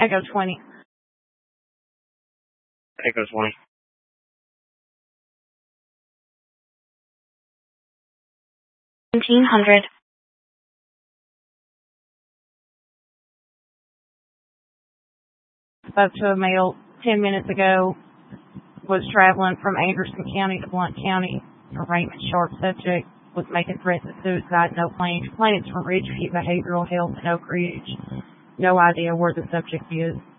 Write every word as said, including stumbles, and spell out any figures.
Echo twenty. Echo twenty. seventeen hundred. Spoke to a male ten minutes ago. Was traveling from Anderson County to Blount County. Raymond Sharp subject was making threats of suicide. No claims. Complainants from Ridgeview Behavioral Health in Oak Ridge. No idea where the subject is.